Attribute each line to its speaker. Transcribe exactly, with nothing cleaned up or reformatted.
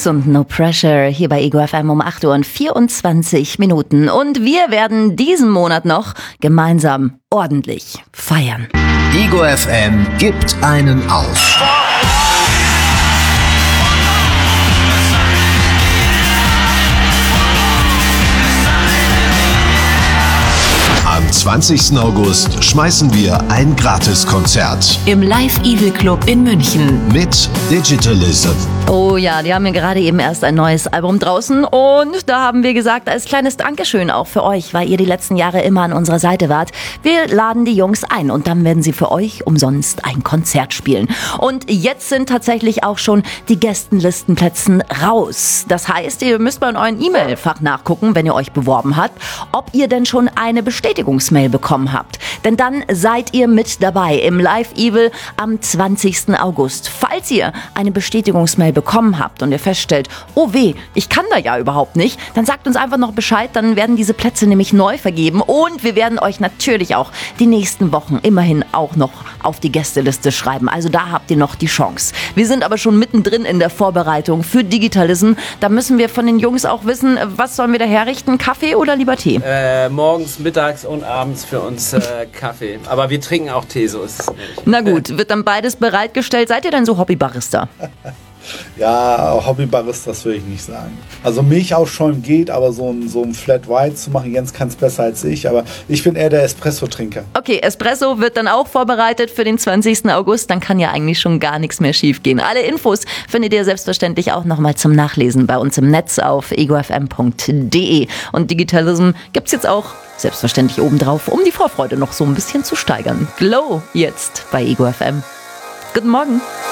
Speaker 1: Deluxe und No Pressure hier bei Ego F M um acht Uhr und vierundzwanzig Minuten. Und wir werden diesen Monat noch gemeinsam ordentlich feiern.
Speaker 2: Ego F M gibt einen auf. Am zwanzigsten August schmeißen wir ein Gratiskonzert
Speaker 3: im Live Evil Club in München
Speaker 2: mit Digitalism.
Speaker 1: Oh ja, die haben ja gerade eben erst ein neues Album draußen und da haben wir gesagt, als kleines Dankeschön auch für euch, weil ihr die letzten Jahre immer an unserer Seite wart, wir laden die Jungs ein und dann werden sie für euch umsonst ein Konzert spielen. Und jetzt sind tatsächlich auch schon die Gästenlistenplätze raus. Das heißt, ihr müsst mal in euren E-Mail-Fach nachgucken, wenn ihr euch beworben habt, ob ihr denn schon eine Bestätigungsmail bekommen habt. Denn dann seid ihr mit dabei im Live Evil am zwanzigsten August. Falls ihr eine Bestätigungsmail bekommen habt und ihr feststellt, oh weh, ich kann da ja überhaupt nicht, dann sagt uns einfach noch Bescheid, dann werden diese Plätze nämlich neu vergeben und wir werden euch natürlich auch die nächsten Wochen immerhin auch noch auf die Gästeliste schreiben. Also da habt ihr noch die Chance. Wir sind aber schon mittendrin in der Vorbereitung für Digitalism. Da müssen wir von den Jungs auch wissen, was sollen wir da herrichten? Kaffee oder lieber Tee?
Speaker 4: Äh, morgens, mittags und abends für uns äh, Kaffee. Aber wir trinken auch Tee, so ist es nicht.
Speaker 1: Na gut, wird dann beides bereitgestellt. Seid ihr denn so Hobbybarista?
Speaker 5: Ja, Hobbybaristas würde ich nicht sagen. Also Milchaufschäumen geht, aber so ein, so ein Flat White zu machen, Jens kann es besser als ich, aber ich bin eher der Espresso-Trinker.
Speaker 1: Okay, Espresso wird dann auch vorbereitet für den zwanzigsten August, dann kann ja eigentlich schon gar nichts mehr schief gehen. Alle Infos findet ihr selbstverständlich auch nochmal zum Nachlesen bei uns im Netz auf ego f m punkt d e. Und Digitalism gibt's jetzt auch selbstverständlich obendrauf, um die Vorfreude noch so ein bisschen zu steigern. Glow jetzt bei Ego F M. Guten Morgen.